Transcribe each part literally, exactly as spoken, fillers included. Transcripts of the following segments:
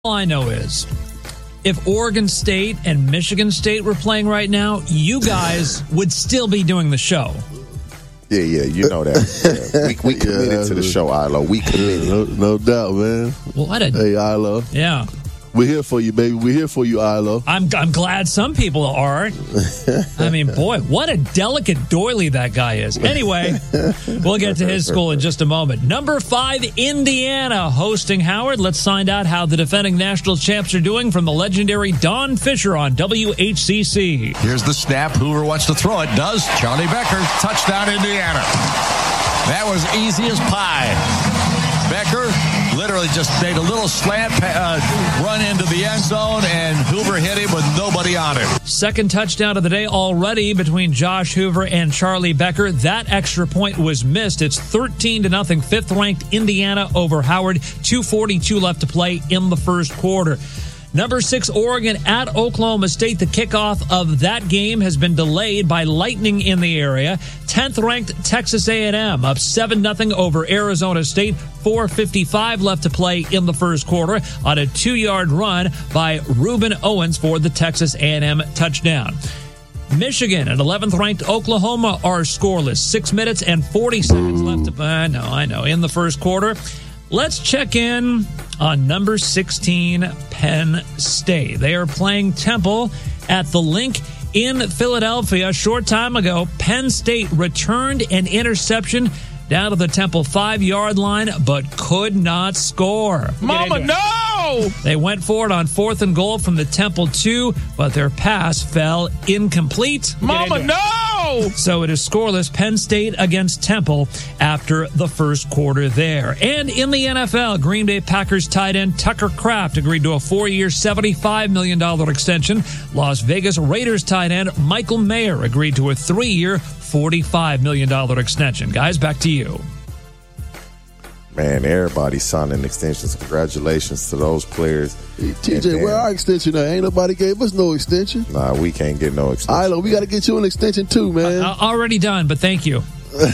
All I know is if Oregon State and Michigan State were playing right now, you guys would still be doing the show. Yeah, yeah, you know that. Yeah. We, we committed yeah, to the show, Ilo. We committed. No, no doubt, man. Well, what a... Hey, Ilo. Yeah. We're here for you, baby. We're here for you, Ilo. I'm I'm glad some people are. I mean, boy, what a delicate doily that guy is. Anyway, we'll get to his school in just a moment. Number five, Indiana, hosting Howard. Let's find out how the defending national champs are doing from the legendary Don Fisher on W H C C. Here's the snap. Hoover wants to throw it. Does. Charlie Becker. Touchdown, Indiana. That was easy as pie. Becker literally just made a little slant uh, run into the end zone, and Hoover hit him with nobody on it. Second touchdown of the day already between Josh Hoover and Charlie Becker. That extra point was missed. It's thirteen to nothing. Fifth-ranked Indiana over Howard. two forty-two left to play in the first quarter. Number six, Oregon at Oklahoma State. The kickoff of that game has been delayed by lightning in the area. tenth-ranked Texas A and M up seven nothing over Arizona State. four fifty-five left to play in the first quarter on a two-yard run by Reuben Owens for the Texas A and M touchdown. Michigan and eleventh-ranked Oklahoma are scoreless. Six minutes and forty seconds left to play. I know, I know. In the first quarter. Let's check in on number sixteen, Penn State. They are playing Temple at the Link in Philadelphia. A short time ago, Penn State returned an interception down to the Temple five-yard line, but could not score. Mama, no! They went for it on fourth and goal from the Temple two, but their pass fell incomplete. Mama, no! So it is scoreless, Penn State against Temple after the first quarter there. And in the N F L, Green Bay Packers tight end Tucker Kraft agreed to a four-year, seventy-five million dollars extension. Las Vegas Raiders tight end Michael Mayer agreed to a three-year, forty-five million dollars extension. Guys, back to you. Man, everybody's signing extensions. Congratulations to those players. Hey, T J, where our extension at? Ain't nobody gave us no extension. Nah, we can't get no extension. Ilo, we got to get you an extension too, man. Uh, already done, but thank you.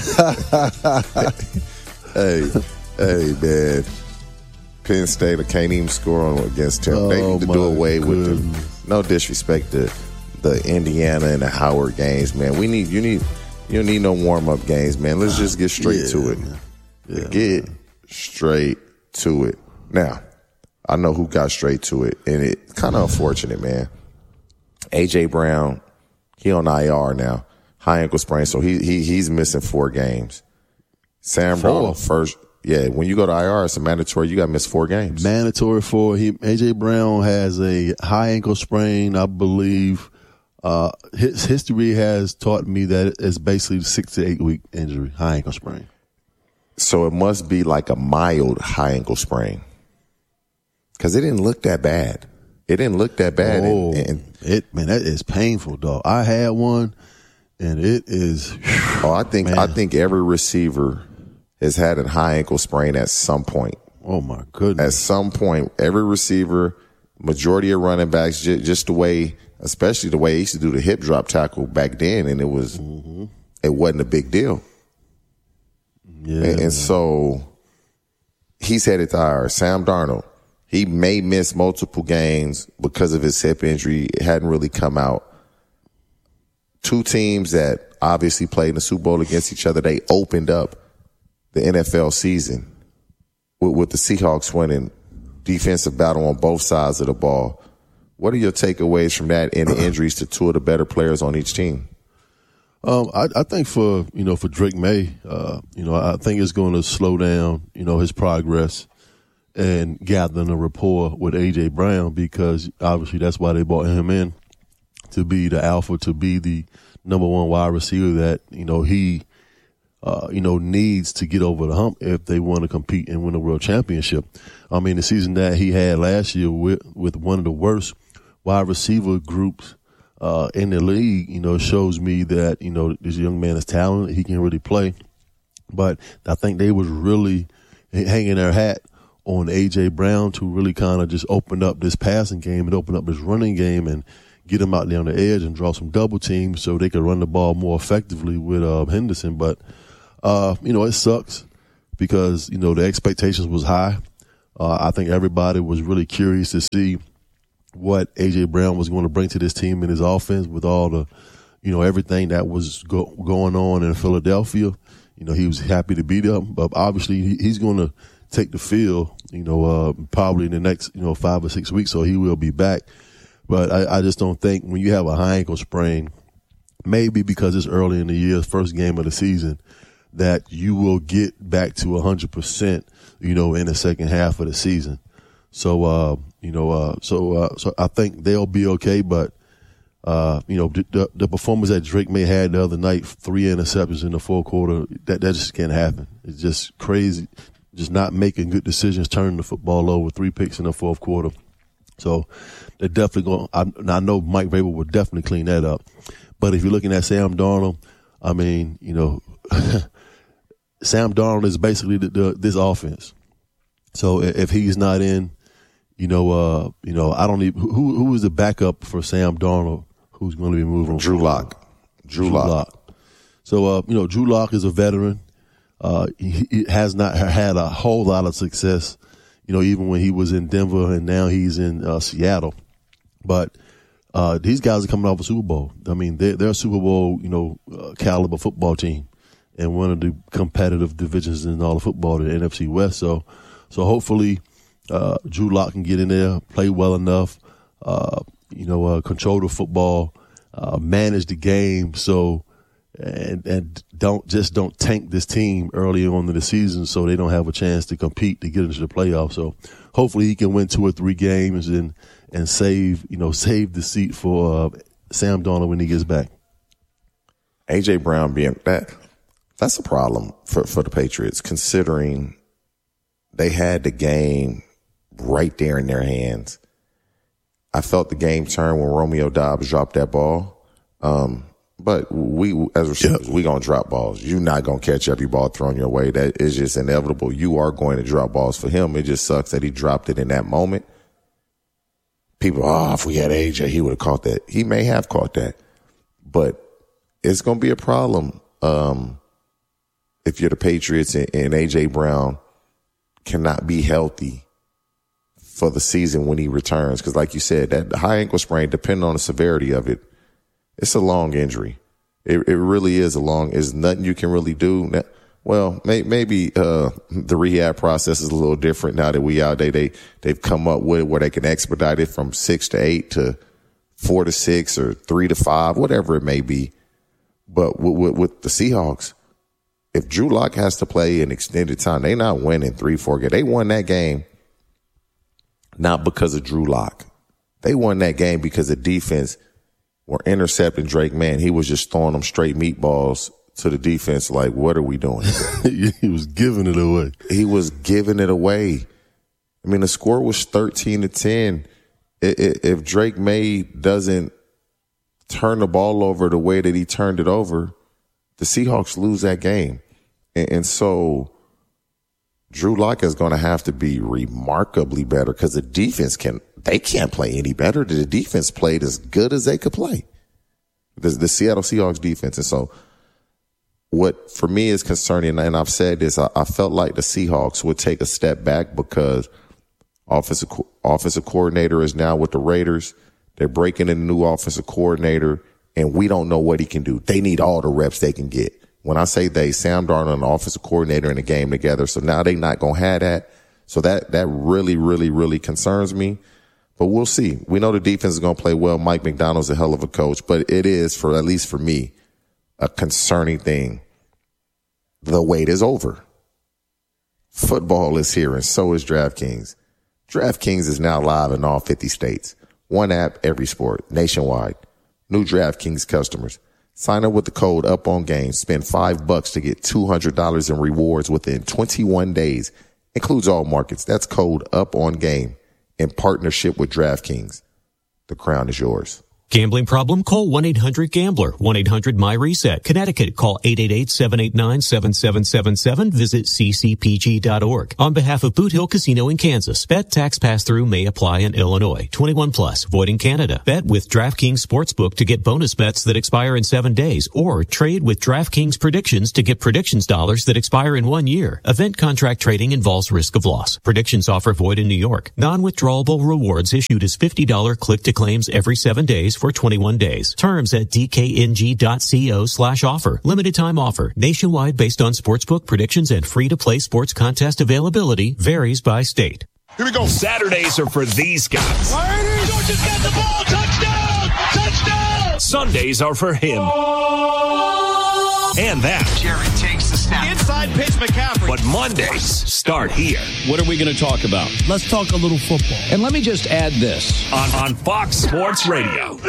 hey, hey, man. Penn State can't even score on against Temple. Oh, they need to do away goodness. with the, no disrespect to the Indiana and the Howard games, man. We need you need you don't need no warm up games, man. Let's just get straight yeah, to it. Yeah, get man. straight to it. Now, I know who got straight to it, and it's kind of unfortunate, man. A J Brown, he on I R now, high ankle sprain, so he he he's missing four games. Sam Brown first. Yeah, when you go to I R, it's a mandatory. You got to miss four games. Mandatory four. He, A J Brown has a high ankle sprain, I believe. Uh, his history has taught me that it's basically a six to eight week injury, high ankle sprain. So it must be like a mild high ankle sprain, because it didn't look that bad. It didn't look that bad. Oh, and, and it man, that is painful, dog. I had one, and it is. Whew, oh, I think man. I think every receiver has had a high ankle sprain at some point. Oh, my goodness. At some point, every receiver, majority of running backs, just, just the way, especially the way they used to do the hip drop tackle back then, and it was, mm-hmm. it wasn't a big deal. Yeah. And, and so he's headed to I R. Sam Darnold, he may miss multiple games because of his hip injury. It hadn't really come out. Two teams that obviously played in the Super Bowl against each other, they opened up the N F L season with, with the Seahawks winning, defensive battle on both sides of the ball. What are your takeaways from that and the injuries to two of the better players on each team? Um, I, I think for, you know, for Drake May, uh, you know, I think it's going to slow down, you know, his progress and gathering a rapport with A J Brown, because obviously that's why they brought him in, to be the alpha, to be the number one wide receiver that, you know, he, Uh, you know, needs to get over the hump if they want to compete and win a world championship. I mean, the season that he had last year with, with one of the worst wide receiver groups uh, in the league, you know, shows me that, you know, this young man is talented. He can really play. But I think they was really hanging their hat on A J Brown to really kind of just open up this passing game and open up his running game and get him out there on the edge and draw some double teams so they could run the ball more effectively with uh, Henderson. But Uh, you know, it sucks because, you know, the expectations was high. Uh, I think everybody was really curious to see what A J. Brown was going to bring to this team in his offense with all the, you know, everything that was go- going on in Philadelphia. You know, he was happy to be there, but obviously he, he's going to take the field, you know, uh, probably in the next, you know, five or six weeks, so he will be back. But I, I just don't think when you have a high ankle sprain, maybe because it's early in the year, first game of the season, that you will get back to one hundred percent, you know, in the second half of the season. So, uh, you know, uh, so uh, so I think they'll be okay. But, uh, you know, the, the, the performance that Drake May had the other night, three interceptions in the fourth quarter, that, that just can't happen. It's just crazy. Just not making good decisions, turning the football over, three picks in the fourth quarter. So they're definitely going I, I know Mike Vrabel will definitely clean that up. But if you're looking at Sam Darnold, I mean, you know, Sam Darnold is basically the, the, this offense. So if he's not in, you know, uh, you know, I don't even, who who is the backup for Sam Darnold who's going to be moving? Drew Lock. Drew, Drew Lock. So, uh, you know, Drew Lock is a veteran. Uh, he, he has not had a whole lot of success, you know, even when he was in Denver and now he's in uh, Seattle. But uh, these guys are coming off a Super Bowl. I mean, they're, they're a Super Bowl, you know, uh, caliber football team and one of the competitive divisions in all of football, the N F C West. So, so hopefully uh, Drew Lock can get in there, play well enough, uh, you know, uh, control the football, uh, manage the game. So, And, and don't just don't tank this team early on in the season so they don't have a chance to compete to get into the playoffs. So hopefully he can win two or three games and and save you know save the seat for uh, Sam Darnold when he gets back. A J. Brown being that that's a problem for for the Patriots, considering they had the game right there in their hands. I felt the game turn when Romeo Doubs dropped that ball. Um, But we, as receivers, yep. we gonna drop balls. You're not gonna catch every ball thrown your way. That is just inevitable. You are going to drop balls for him. It just sucks that he dropped it in that moment. People, oh, if we had A J, he would have caught that. He may have caught that, but it's gonna be a problem um, if you're the Patriots and, and A J. Brown cannot be healthy for the season when he returns. Because, like you said, that high ankle sprain, depending on the severity of it, it's a long injury. It, it really is a long. There's nothing you can really do. Well, may, maybe uh, the rehab process is a little different now that we out there. They they've come up with where they can expedite it from six to eight to four to six or three to five, whatever it may be. But with, with, with the Seahawks, if Drew Lock has to play an extended time, they not winning three, four games. They won that game not because of Drew Lock. They won that game because the defense were intercepting Drake May. He was just throwing them straight meatballs to the defense like, what are we doing? He was giving it away. He was giving it away. I mean, the score was thirteen to ten. If Drake May doesn't turn the ball over the way that he turned it over, the Seahawks lose that game. And so Drew Lock is going to have to be remarkably better because the defense can they can't play any better. The defense played as good as they could play. The, the Seattle Seahawks defense. And so what for me is concerning, and I've said this, I, I felt like the Seahawks would take a step back because offensive offensive coordinator is now with the Raiders. They're breaking in a new offensive coordinator, and we don't know what he can do. They need all the reps they can get. When I say they, Sam Darnold and the offensive coordinator in the game together. So now they not going to have that. So that, that really, really, really concerns me. But we'll see. We know the defense is going to play well. Mike McDonald's a hell of a coach, but it is, for at least for me, a concerning thing. The wait is over. Football is here, and so is DraftKings. DraftKings is now live in all fifty states. One app, every sport, nationwide. New DraftKings customers. Sign up with the code UPONGAME. Spend five bucks to get two hundred dollars in rewards within twenty-one days. Includes all markets. That's code UPONGAME in partnership with DraftKings. The crown is yours. Gambling problem? Call one eight hundred gambler, one eight hundred my reset. Connecticut, call eight eight eight, seven eight nine, seven seven seven seven. Visit c c p g dot org. On behalf of Boot Hill Casino in Kansas, bet tax pass-through may apply in Illinois. twenty-one plus, void in Canada. Bet with DraftKings Sportsbook to get bonus bets that expire in seven days, or trade with DraftKings Predictions to get predictions dollars that expire in one year. Event contract trading involves risk of loss. Predictions offer void in New York. Non-withdrawable rewards issued as fifty dollars click-to-claims every seven days for twenty-one days. Terms at d k n g dot co slash offer. Limited time offer. Nationwide based on sportsbook predictions and free-to-play sports contest availability. Varies by state. Here we go. Saturdays are for these guys. Georgia's got the ball. Touchdown! Touchdown! Sundays are for him. And that. Jared takes the snap. Inside pitch, McCaffrey. But Mondays start here. What are we going to talk about? Let's talk a little football. And let me just add this. On, on Fox Sports Radio.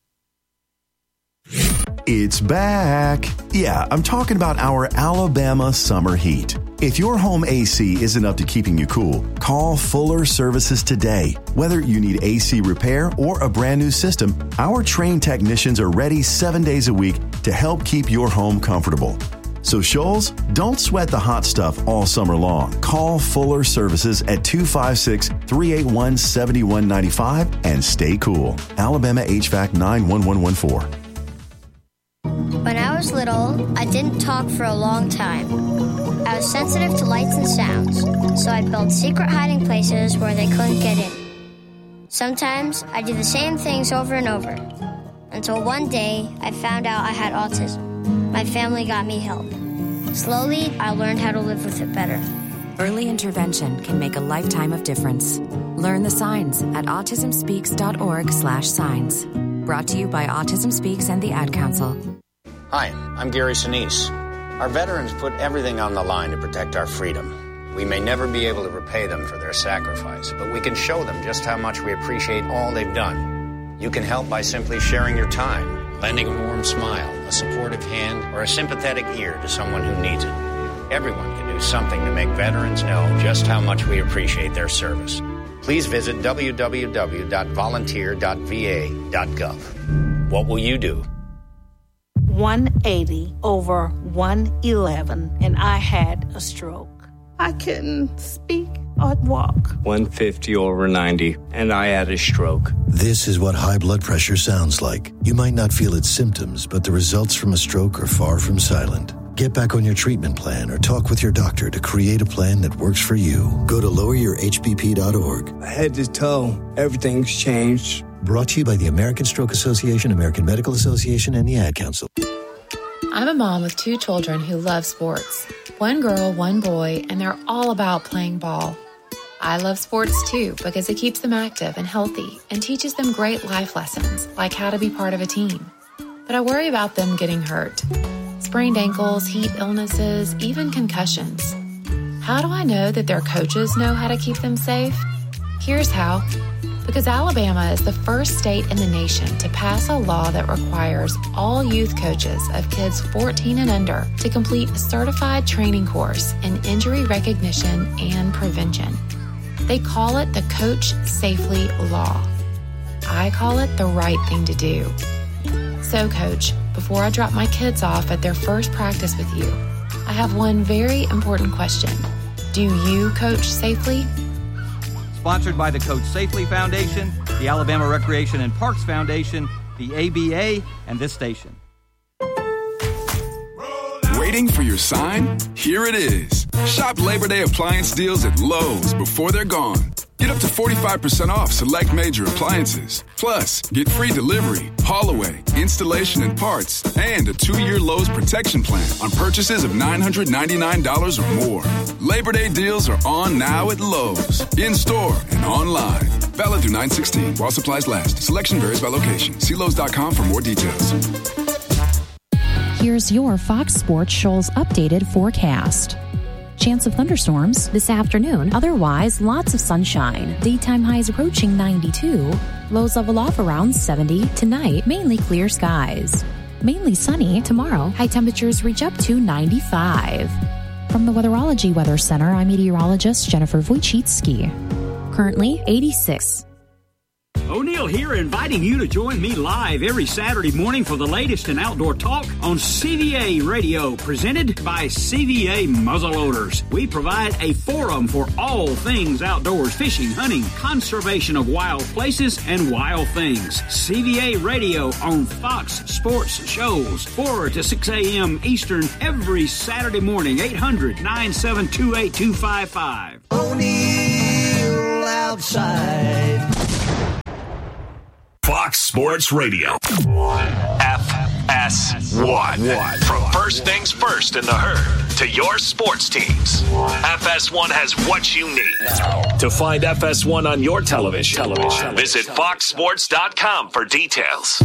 It's back. Yeah, I'm talking about our Alabama summer heat. If your home A C isn't up to keeping you cool, call Fuller Services today. Whether you need A C repair or a brand new system, our trained technicians are ready seven days a week to help keep your home comfortable. So Shoals, don't sweat the hot stuff all summer long. Call Fuller Services at two five six, three eight one, seven one nine five and stay cool. Alabama H V A C nine one one one four. When I was little, I didn't talk for a long time. I was sensitive to lights and sounds, so I built secret hiding places where they couldn't get in. Sometimes I do the same things over and over, until one day I found out I had autism. My family got me help. Slowly, I learned how to live with it better. Early intervention can make a lifetime of difference. Learn the signs at autism speaks dot org slash signs. Brought to you by Autism Speaks and the Ad Council. Hi, I'm Gary Sinise. Our veterans put everything on the line to protect our freedom. We may never be able to repay them for their sacrifice, but we can show them just how much we appreciate all they've done. You can help by simply sharing your time, lending a warm smile, a supportive hand, or a sympathetic ear to someone who needs it. Everyone can do something to make veterans know just how much we appreciate their service. Please visit w w w dot volunteer dot v a dot gov. What will you do? one eighty over one eleven, and I had a stroke. I couldn't speak or walk. one fifty over ninety, and I had a stroke. This is what high blood pressure sounds like. You might not feel its symptoms, but the results from a stroke are far from silent. Get back on your treatment plan or talk with your doctor to create a plan that works for you. Go to lower your h b p dot org. Head to toe, everything's changed. Brought to you by the American Stroke Association, American Medical Association, and the Ad Council. I'm a mom with two children who love sports. One girl, one boy, and they're all about playing ball. I love sports too because it keeps them active and healthy and teaches them great life lessons like how to be part of a team. But I worry about them getting hurt. Sprained ankles, heat illnesses, even concussions. How do I know that their coaches know how to keep them safe? Here's how. Because Alabama is the first state in the nation to pass a law that requires all youth coaches of kids fourteen and under to complete a certified training course in injury recognition and prevention. They call it the Coach Safely Law. I call it the right thing to do. So, Coach, before I drop my kids off at their first practice with you, I have one very important question. Do you coach safely? Sponsored by the Coach Safely Foundation, the Alabama Recreation and Parks Foundation, the A B A, and this station. Waiting for your sign? Here it is. Shop Labor Day appliance deals at Lowe's before they're gone. Get up to forty-five percent off select major appliances. Plus, get free delivery, haul away, installation and parts, and a two-year Lowe's protection plan on purchases of nine hundred ninety-nine dollars or more. Labor Day deals are on now at Lowe's, in-store and online. Valid through nine sixteen while supplies last. Selection varies by location. See Lowe's dot com for more details. Here's your Fox Sports Shoals updated forecast. Chance of thunderstorms this afternoon. Otherwise, lots of sunshine. Daytime highs approaching ninety-two. Lows level off around seventy. Tonight, mainly clear skies. Mainly sunny. Tomorrow, high temperatures reach up to ninety-five. From the Weatherology Weather Center, I'm meteorologist Jennifer Wojcicki. Currently, eighty-six. O'Neill here, inviting you to join me live every Saturday morning for the latest in outdoor talk on C V A Radio, presented by C V A Muzzleloaders. We provide a forum for all things outdoors, fishing, hunting, conservation of wild places, and wild things. C V A Radio on Fox Sports Shows, four to six a.m. Eastern every Saturday morning, eight hundred, nine seven two, eight two five five. O'Neill outside. Fox Sports Radio. F S one. From first things first in the herd to your sports teams, F S one has what you need. To find F S one on your television, television. visit fox sports dot com for details.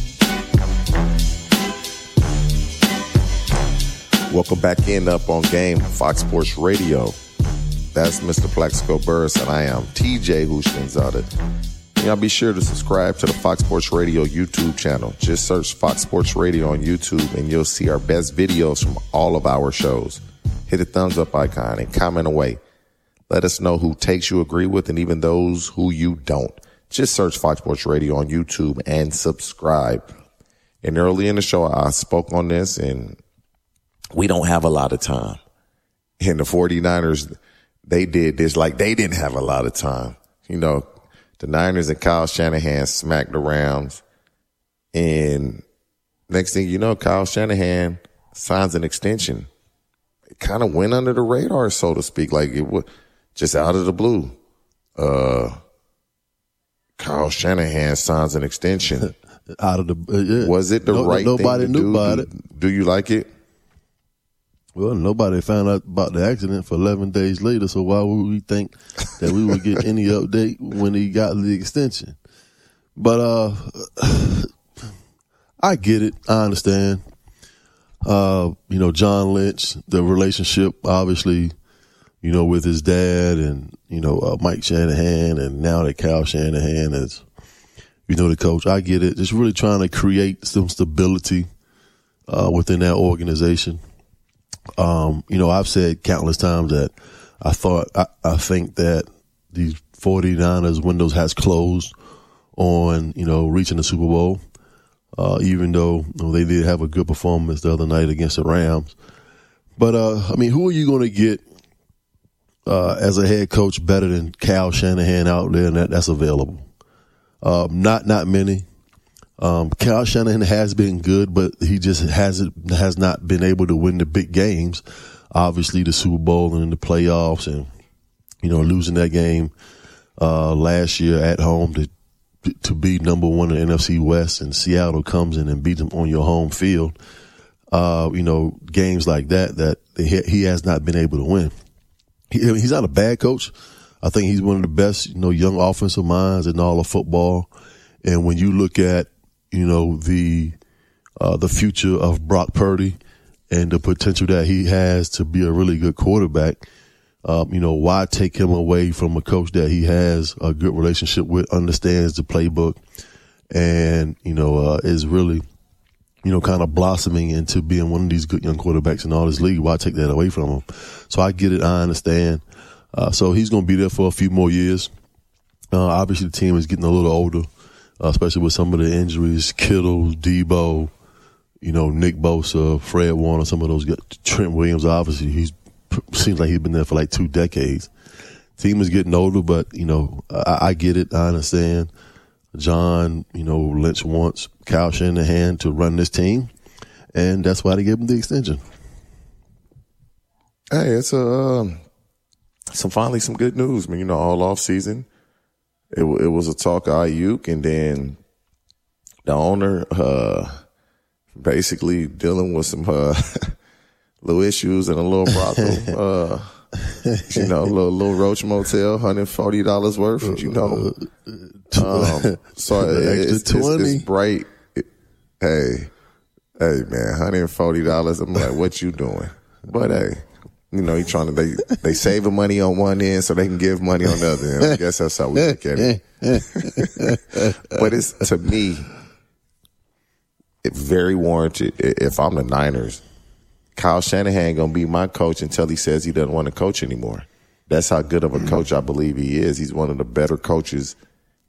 Welcome back in Up on Game, Fox Sports Radio. That's Mister Plaxico Burress, and I am T J Houshmandzadeh. Y'all be sure to subscribe to the Fox Sports Radio YouTube channel. Just search Fox Sports Radio on YouTube, and you'll see our best videos from all of our shows. Hit the thumbs up icon and comment away. Let us know who takes you agree with and even those who you don't. Just search Fox Sports Radio on YouTube and subscribe. And early in the show, I spoke on this, and we don't have a lot of time. And the 49ers, they did this like they didn't have a lot of time. You know, the Niners and Kyle Shanahan smacked the Rams. And next thing you know, Kyle Shanahan signs an extension. It kind of went under the radar, so to speak, like it was just out of the blue. Uh, Kyle Shanahan signs an extension. out of the uh, yeah. Was it the no, right nobody thing to knew do? about do, it. Do you like it? Well, nobody found out about the accident for eleven days later, so why would we think that we would get any update when he got the extension? But uh, I get it. I understand. Uh, you know, John Lynch, the relationship, obviously, you know, with his dad and, you know, uh, Mike Shanahan, and now that Kyle Shanahan is, you know, the coach. I get it. Just really trying to create some stability uh, within that organization. Um, you know, I've said countless times that I thought, I, I think that the 49ers windows has closed on, you know, reaching the Super Bowl. Uh, even though you know, they did have a good performance the other night against the Rams. But, uh, I mean, who are you going to get, uh, as a head coach better than Kyle Shanahan out there and that, that's available? Uh, not, not many. Um, Kyle Shanahan has been good, but he just hasn't, has not been able to win the big games. Obviously the Super Bowl and the playoffs and, you know, losing that game, uh, last year at home to, to be number one in the N F C West, and Seattle comes in and beats them on your home field. Uh, you know, games like that, that he, he has not been able to win. He, he's not a bad coach. I think he's one of the best, you know, young offensive minds in all of football. And when you look at, you know, the, uh, the future of Brock Purdy and the potential that he has to be a really good quarterback, um, you know, why take him away from a coach that he has a good relationship with, understands the playbook, and, you know, uh, is really, you know, kind of blossoming into being one of these good young quarterbacks in all this league. Why take that away from him? So I get it. I understand. Uh, so he's going to be there for a few more years. Uh, obviously the team is getting a little older. Uh, especially with some of the injuries, Kittle, Debo, you know, Nick Bosa, Fred Warner, some of those guys. Trent Williams, obviously, he's seems like he's been there for like two decades. Team is getting older, but, you know, I, I get it. I understand. John, you know, Lynch wants Kyle Shanahan to run this team, and that's why they gave him the extension. Hey, it's a, um, some finally some good news. I mean, you know, all off season. It, it was a talk of Ayuk, and then the owner uh, basically dealing with some uh, little issues and a little brothel, uh, you know, a little, little Roach Motel, one hundred forty dollars worth, you know. Um, so it, it's, it's, it's bright. It, hey, hey, man, one hundred forty dollars. I'm like, what you doing? But hey. You know, he trying to, they, they saving money on one end so they can give money on the other end. I guess that's how we look at it. But it's, to me, it's very warranted. If I'm the Niners, Kyle Shanahan going to be my coach until he says he doesn't want to coach anymore. That's how good of a coach I believe he is. He's one of the better coaches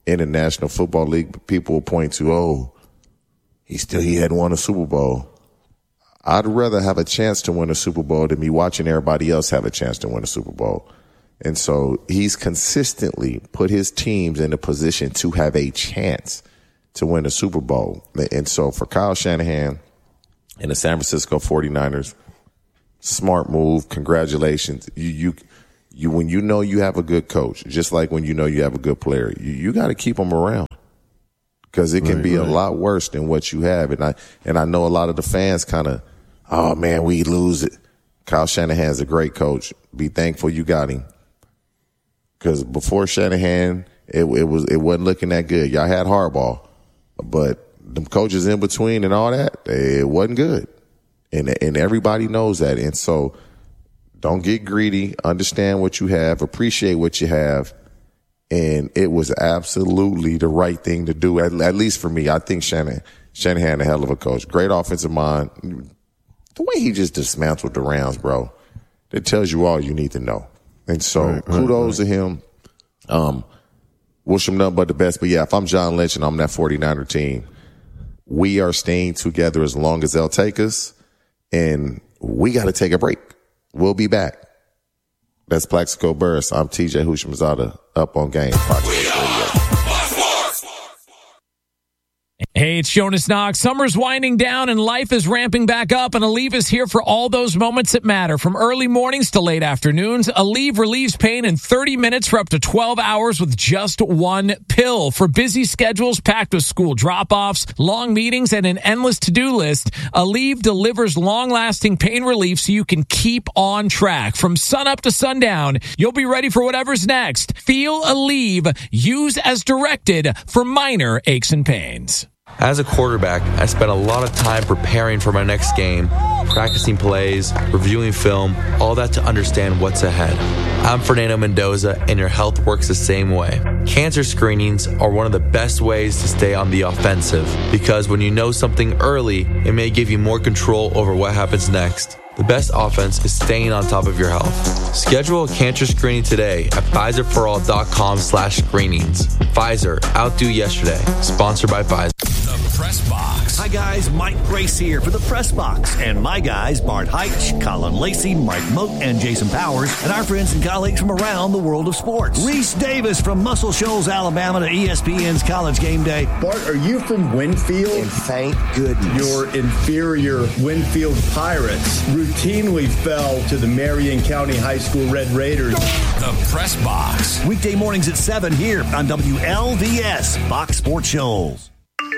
in the National Football League, people will point to, oh, he still he hadn't won a Super Bowl. I'd rather have a chance to win a Super Bowl than me watching everybody else have a chance to win a Super Bowl. And so he's consistently put his teams in a position to have a chance to win a Super Bowl. And so for Kyle Shanahan and the San Francisco forty-niners, smart move. Congratulations. You, you, you, when you know you have a good coach, just like when you know you have a good player, you, you got to keep them around. Because it can right, be right. a lot worse than what you have. And I and I know a lot of the fans kind of, oh, man, we lose it. Kyle Shanahan's a great coach. Be thankful you got him. Because before Shanahan, it, it, was, it wasn't looking that good. Y'all had Harbaugh. But the coaches in between and all that, it wasn't good. And, and everybody knows that. And so don't get greedy. Understand what you have. Appreciate what you have. And it was absolutely the right thing to do, at, at least for me. I think Shanahan, Shanahan, a hell of a coach. Great offensive mind. The way he just dismantled the Rams, bro, that tells you all you need to know. And so right, kudos right, right. to him. Um, wish him nothing but the best. But, yeah, if I'm John Lynch and I'm that forty-niner team, we are staying together as long as they'll take us, and we got to take a break. We'll be back. That's Plaxico Burress. I'm T J Houshmandzadeh, up on Game. Hey, it's Jonas Knox. Summer's winding down and life is ramping back up, and Aleve is here for all those moments that matter. From early mornings to late afternoons, Aleve relieves pain in thirty minutes for up to twelve hours with just one pill. For busy schedules packed with school drop-offs, long meetings, and an endless to-do list, Aleve delivers long-lasting pain relief so you can keep on track. From sunup to sundown, you'll be ready for whatever's next. Feel Aleve. Use as directed for minor aches and pains. As a quarterback, I spent a lot of time preparing for my next game, practicing plays, reviewing film, all that to understand what's ahead. I'm Fernando Mendoza, and your health works the same way. Cancer screenings are one of the best ways to stay on the offensive, because when you know something early, it may give you more control over what happens next. The best offense is staying on top of your health. Schedule a cancer screening today at Pfizer for all dot com slash screenings. Pfizer, outdo yesterday. Sponsored by Pfizer. The Press Box. Hi guys, Mike Grace here for the Press Box. And my guys, Bart Heitch, Colin Lacey, Mike Moat, and Jason Powers, and our friends and colleagues from around the world of sports. Reese Davis from Muscle Shoals, Alabama to E S P N's College Game Day. Bart, are you from Winfield? And thank goodness. Your inferior Winfield Pirates routinely fell to the Marion County High School Red Raiders. The Press Box. Weekday mornings at seven here on W L V S, Fox Sports Shoals.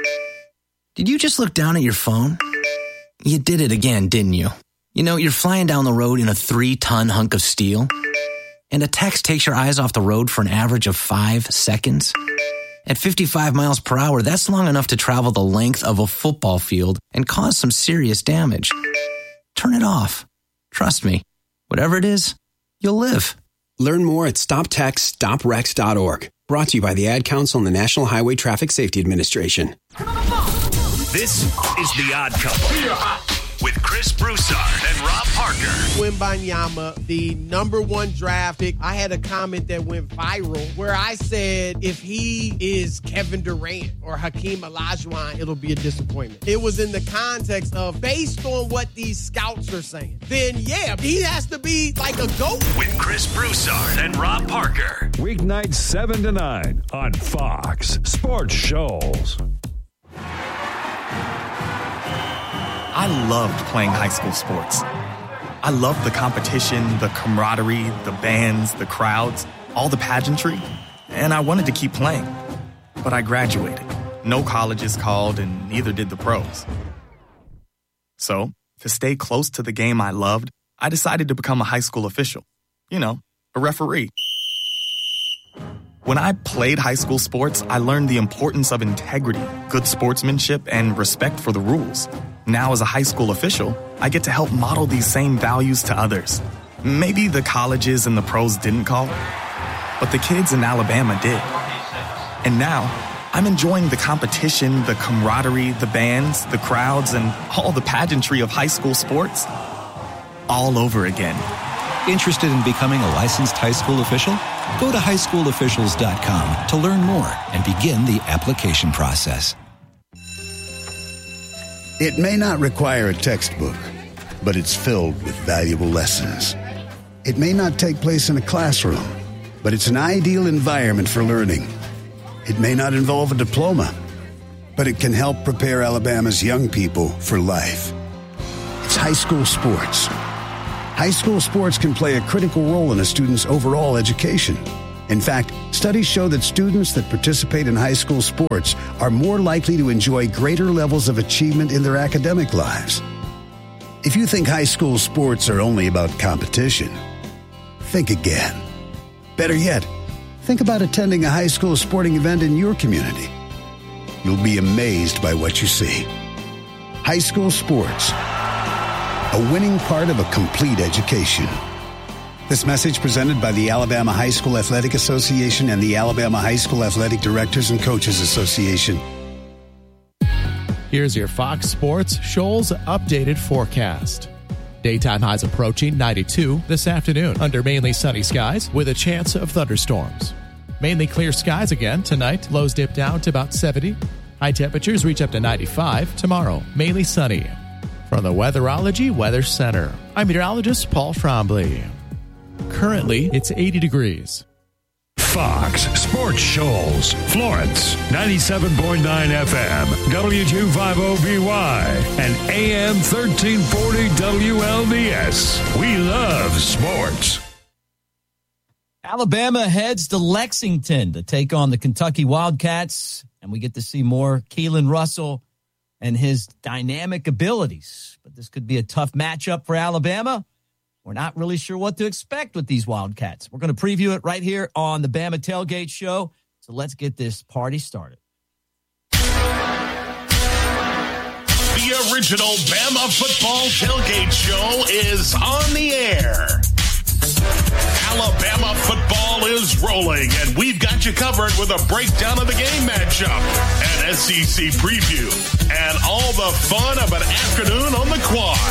Did you just look down at your phone? You did it again, didn't you? You know, you're flying down the road in a three-ton hunk of steel, and a text takes your eyes off the road for an average of five seconds. At fifty-five miles per hour, that's long enough to travel the length of a football field and cause some serious damage. Turn it off. Trust me, whatever it is, you'll live. Learn more at stop text stop wrecks dot org. Brought to you by the Ad Council and the National Highway Traffic Safety Administration. This is The Odd Couple with Chris Broussard and Rob Parker. Wembanyama, the number one draft pick. I had a comment that went viral where I said if he is Kevin Durant or Hakeem Olajuwon, it'll be a disappointment. It was in the context of based on what these scouts are saying. Then, yeah, he has to be like a GOAT. With Chris Broussard and Rob Parker. Weeknights seven to nine on Fox Sports Shoals. I loved playing high school sports. I loved the competition, the camaraderie, the bands, the crowds, all the pageantry, and I wanted to keep playing. But I graduated. No colleges called, and neither did the pros. So, to stay close to the game I loved, I decided to become a high school official. You know, a referee. When I played high school sports, I learned the importance of integrity, good sportsmanship, and respect for the rules. Now, as a high school official, I get to help model these same values to others. Maybe the colleges and the pros didn't call, but the kids in Alabama did. And now, I'm enjoying the competition, the camaraderie, the bands, the crowds, and all the pageantry of high school sports all over again. Interested in becoming a licensed high school official? Go to high school officials dot com to learn more and begin the application process. It may not require a textbook, but it's filled with valuable lessons. It may not take place in a classroom, but it's an ideal environment for learning. It may not involve a diploma, but it can help prepare Alabama's young people for life. It's high school sports. High school sports can play a critical role in a student's overall education. In fact, studies show that students that participate in high school sports are more likely to enjoy greater levels of achievement in their academic lives. If you think high school sports are only about competition, think again. Better yet, think about attending a high school sporting event in your community. You'll be amazed by what you see. High school sports, a winning part of a complete education. This message presented by the Alabama High School Athletic Association and the Alabama High School Athletic Directors and Coaches Association. Here's your Fox Sports Shoals updated forecast. Daytime highs approaching ninety-two this afternoon under mainly sunny skies with a chance of thunderstorms. Mainly clear skies again tonight. Lows dip down to about seventy. High temperatures reach up to ninety-five tomorrow. Mainly sunny. From the Weatherology Weather Center, I'm meteorologist Paul Trombley. Currently, it's eighty degrees. Fox Sports Shoals, Florence, ninety-seven point nine F M, W two fifty B Y, and A M thirteen forty W L D S. We love sports. Alabama heads to Lexington to take on the Kentucky Wildcats, and we get to see more Keelan Russell and his dynamic abilities. But this could be a tough matchup for Alabama. We're not really sure what to expect with these Wildcats. We're going to preview it right here on the Bama Tailgate Show. So let's get this party started. The original Bama Football Tailgate Show is on the air. Alabama football is rolling, and we've got you covered with a breakdown of the game matchup, an S E C preview, and all the fun of an afternoon on the quad.